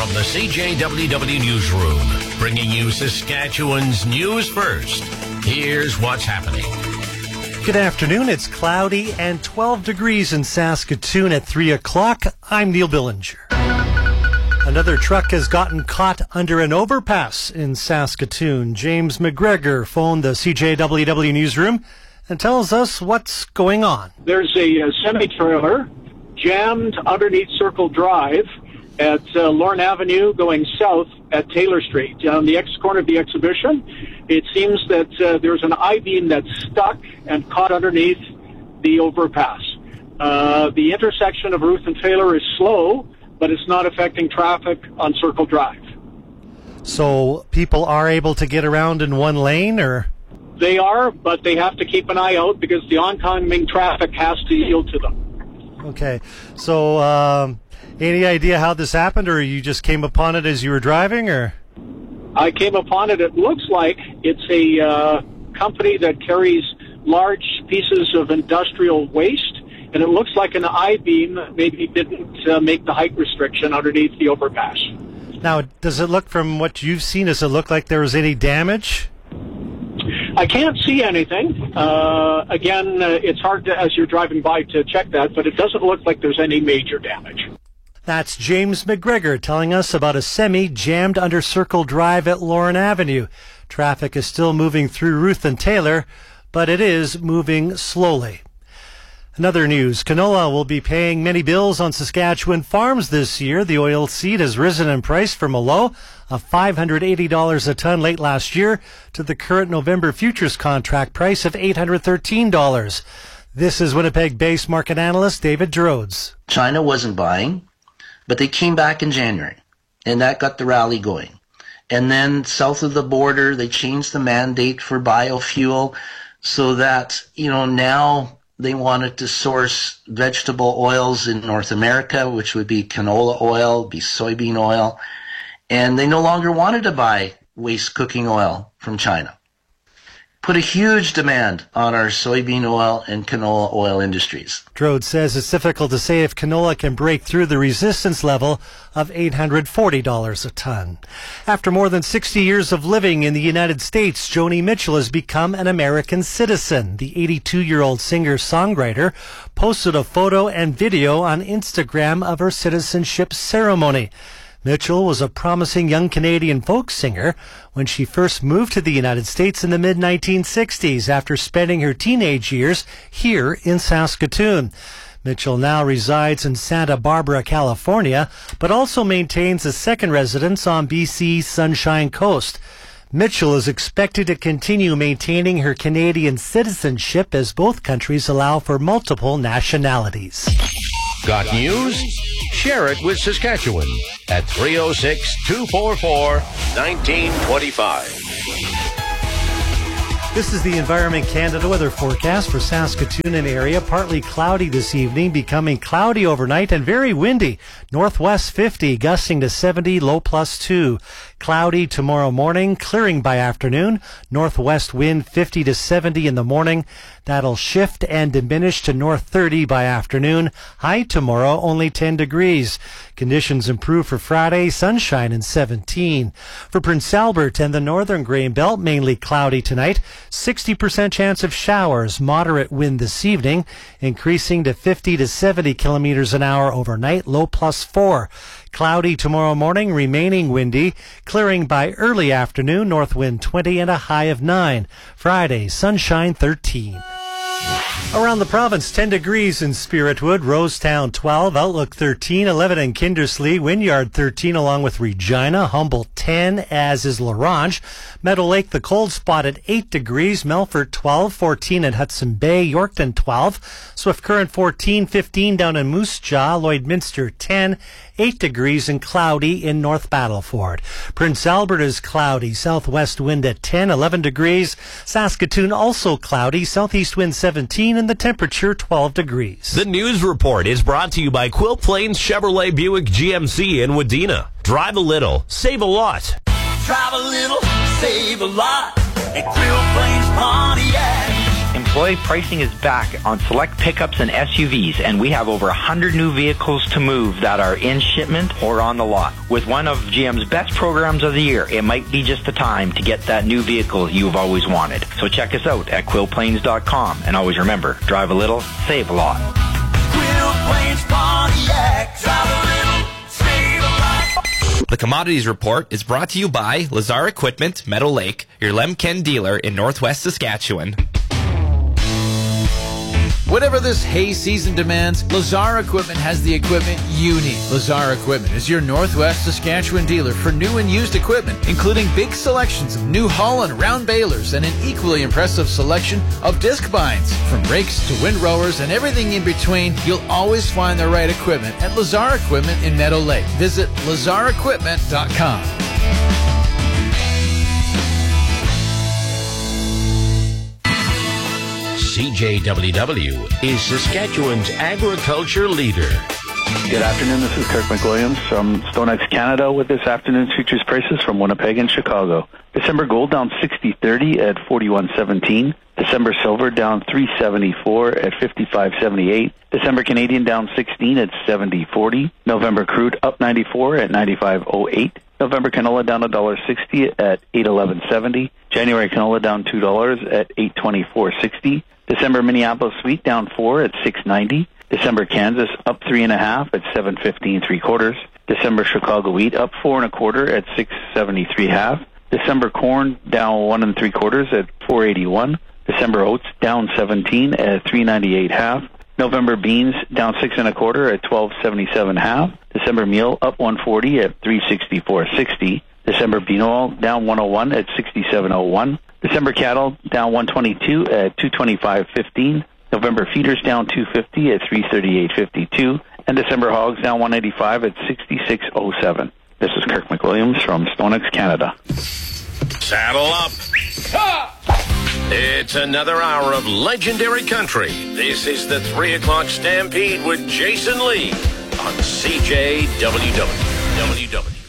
from the CJWW Newsroom, bringing you Saskatchewan's news first. Here's what's happening. Good afternoon. It's cloudy and 12 degrees in Saskatoon at 3 o'clock. I'm Neil Billinger. Another truck has gotten caught under an overpass in Saskatoon. James McGregor phoned the CJWW Newsroom and tells us what's going on. There's a semi-trailer jammed underneath Circle Drive at Lorne Avenue going south at Taylor Street. On the corner of the exhibition, it seems that there's an I-beam that's stuck and caught underneath the overpass. The intersection of Ruth and Taylor is slow, but it's not affecting traffic on Circle Drive. So people are able to get around in one lane, or? They are, but they have to keep an eye out because the oncoming traffic has to yield to them. Okay. So, any idea how this happened, or you just came upon it as you were driving, or? I came upon it. It looks like it's a company that carries large pieces of industrial waste, and it looks like an I-beam maybe didn't make the height restriction underneath the overpass. Now, does it look, from what you've seen, does it look like there was any damage? I can't see anything. Again, it's hard to, as you're driving by, to check that, but it doesn't look like there's any major damage. That's James McGregor telling us about a semi jammed under Circle Drive at Lorne Avenue. Traffic is still moving through Ruth and Taylor, but it is moving slowly. Another news, canola will be paying many bills on Saskatchewan farms this year. The oil seed has risen in price from a low of $580 a ton late last year to the current November futures contract price of $813. This is Winnipeg-based market analyst David Drodes. China wasn't buying, but they came back in January, and that got the rally going. And then south of the border, they changed the mandate for biofuel so that, now they wanted to source vegetable oils in North America, which would be canola oil, be soybean oil, and they no longer wanted to buy waste cooking oil from China. Put a huge demand on our soybean oil and canola oil industries. Drode says it's difficult to say if canola can break through the resistance level of $840 a ton. After more than 60 years of living in the United States, Joni Mitchell has become an American citizen. The 82-year-old singer-songwriter posted a photo and video on Instagram of her citizenship ceremony. Mitchell was a promising young Canadian folk singer when she first moved to the United States in the mid-1960s after spending her teenage years here in Saskatoon. Mitchell now resides in Santa Barbara, California, but also maintains a second residence on BC's Sunshine Coast. Mitchell is expected to continue maintaining her Canadian citizenship as both countries allow for multiple nationalities. Got news? Share it with Saskatchewan at 306-244-1925. This is the Environment Canada weather forecast for Saskatoon and area. Partly cloudy this evening, becoming cloudy overnight and very windy. Northwest 50, gusting to 70, low +2. Cloudy tomorrow morning, clearing by afternoon. Northwest wind 50 to 70 in the morning. That'll shift and diminish to north 30 by afternoon. High tomorrow, only 10 degrees. Conditions improve for Friday, sunshine and 17. For Prince Albert and the northern Grain Belt, mainly cloudy tonight. 60% chance of showers, moderate wind this evening, increasing to 50 to 70 kilometers an hour overnight, low +4. Cloudy tomorrow morning, remaining windy, clearing by early afternoon, north wind 20 and a high of 9. Friday, sunshine 13. Around the province, 10 degrees in Spiritwood, Rosetown 12, Outlook 13, 11 in Kindersley, Wynyard 13 along with Regina, Humboldt 10, as is La Ronge, Meadow Lake, the cold spot at 8 degrees, Melfort 12, 14 in Hudson Bay, Yorkton 12, Swift Current 14, 15 down in Moose Jaw, Lloydminster 10, 8 degrees and cloudy in North Battleford. Prince Albert is cloudy, southwest wind at 10, 11 degrees. Saskatoon also cloudy, southeast wind 17 and the temperature 12 degrees. The news report is brought to you by Quilt Plains Chevrolet Buick GMC in Wadena. Drive a little, save a lot. Drive a little, save a lot at Quilt Plains Pontiac in employee pricing is back on select pickups and SUVs, and we have over 100 new vehicles to move that are in shipment or on the lot. With one of GM's best programs of the year, it might be just the time to get that new vehicle you've always wanted. So check us out at quillplains.com, and always remember, drive a little, save a lot. Quill Plains Pontiac, drive a little, save a lot. The Commodities Report is brought to you by Lazar Equipment, Meadow Lake, your Lemken dealer in Northwest Saskatchewan. Whatever this hay season demands, Lazar Equipment has the equipment you need. Lazar Equipment is your Northwest Saskatchewan dealer for new and used equipment, including big selections of new hull and round balers and an equally impressive selection of disc binds. From rakes to windrowers and everything in between, you'll always find the right equipment at Lazar Equipment in Meadow Lake. Visit lazarequipment.com. CJWW is Saskatchewan's agriculture leader. Good afternoon, this is Kirk McWilliams from StoneX Canada with this afternoon's futures prices from Winnipeg and Chicago. December gold down 60.30 at 41.17. December silver down 3.74 at 55.78. December Canadian down 16 at 70.40. November crude up 94 at 95.08. November canola down $1.60 at 8.11.70. January canola down $2 at 8.24.60. December Minneapolis wheat down 4 at 6.90. December Kansas up 3.5 at 7.15.75. December Chicago wheat up 4 1/4 at 6.73.5. December corn down 1 3/4 at 4.81. December oats down 17 at 3.98.5. November beans down 6 1/4 at 12.77.5. December meal up 140 at 3.64.60. December bean oil down 101 at 67.01. December cattle down 122 at 225.15. November feeders down 250 at 338.52. And December hogs down 185 at 66.07. This is Kirk McWilliams from StoneX Canada. Saddle up. It's another hour of legendary country. This is the 3 o'clock Stampede with Jason Lee on CJWW.